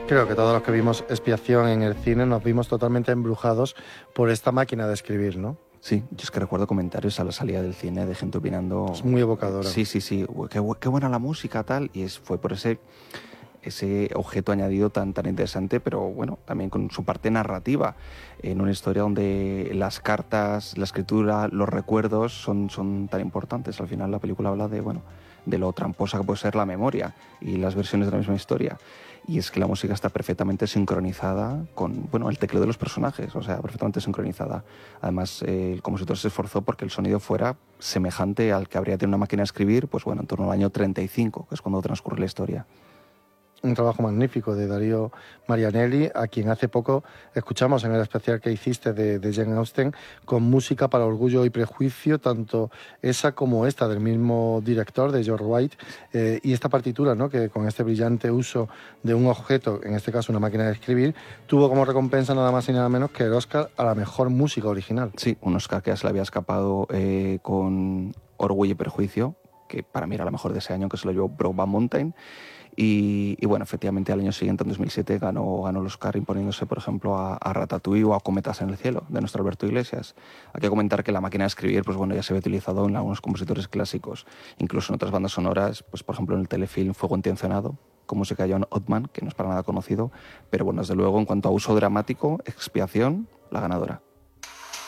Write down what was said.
Creo que todos los que vimos Expiación en el cine nos vimos totalmente embrujados por esta máquina de escribir, ¿no? Sí, yo es que recuerdo comentarios a la salida del cine de gente opinando... Es muy evocadora. Sí, qué buena la música, tal, y fue por ese objeto añadido tan interesante, pero bueno, también con su parte narrativa, en una historia donde las cartas, la escritura, los recuerdos son tan importantes. Al final la película habla de lo tramposa que puede ser la memoria y las versiones de la misma historia. Y es que la música está perfectamente sincronizada con el tecleo de los personajes, o sea, perfectamente sincronizada. Además, el compositor se esforzó porque el sonido fuera semejante al que habría tenido una máquina de escribir, en torno al año 35, que es cuando transcurre la historia. Un trabajo magnífico de Darío Marianelli, a quien hace poco escuchamos en el especial que hiciste de Jane Austen, con música para Orgullo y Prejuicio, tanto esa como esta del mismo director, de George White, y esta partitura, ¿no?, que con este brillante uso de un objeto, en este caso una máquina de escribir, tuvo como recompensa nada más y nada menos que el Oscar a la mejor música original. Sí, un Oscar que ya se le había escapado con Orgullo y Prejuicio, que para mí era la mejor de ese año, que se lo llevó Brokeback Mountain. Y efectivamente al año siguiente, en 2007, ganó el Oscar imponiéndose, por ejemplo, a Ratatouille o a Cometas en el cielo, de nuestro Alberto Iglesias. Hay que comentar que la máquina de escribir ya se había utilizado en algunos compositores clásicos, incluso en otras bandas sonoras, por ejemplo en el telefilm Fuego Intencionado, con música de John Ottman, que no es para nada conocido, pero desde luego, en cuanto a uso dramático, Expiación, la ganadora.